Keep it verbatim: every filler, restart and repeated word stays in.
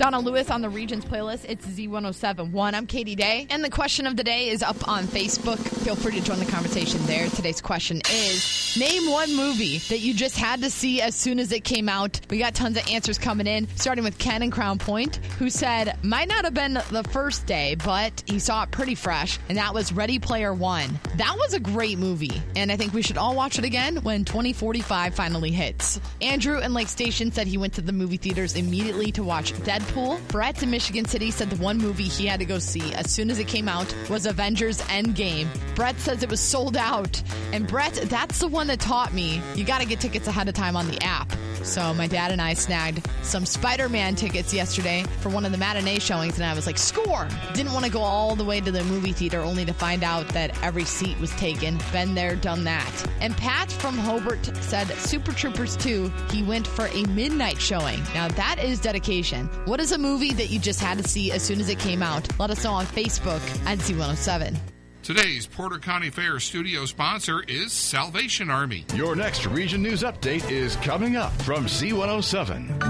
Donna Lewis on the Regions playlist. It's Z one oh seven point one. I'm Katie Day. And the question of the day is up on Facebook. Feel free to join the conversation there. Today's question is, name one movie that you just had to see as soon as it came out. We got tons of answers coming in, starting with Ken in Crown Point, who said, might not have been the first day, but he saw it pretty fresh, and that was Ready Player One. That was a great movie, and I think we should all watch it again when twenty forty-five finally hits. Andrew in Lake Station said he went to the movie theaters immediately to watch Deadpool. Brett in Michigan City said the one movie he had to go see as soon as it came out was Avengers Endgame. Brett says it was sold out. And Brett, that's the one that taught me you got to get tickets ahead of time on the app. So my dad and I snagged some Spider-Man tickets yesterday for one of the matinee showings, and I was like, score! Didn't want to go all the way to the movie theater only to find out that every seat was taken. Been there, done that. And Pat from Hobart said Super Troopers two, he went for a midnight showing. Now that is dedication. What is a movie that you just had to see as soon as it came out? Let us know on Facebook at Z one oh seven. Today's Porter County Fair studio sponsor is Salvation Army. Your next Region News Update is coming up from Z one oh seven.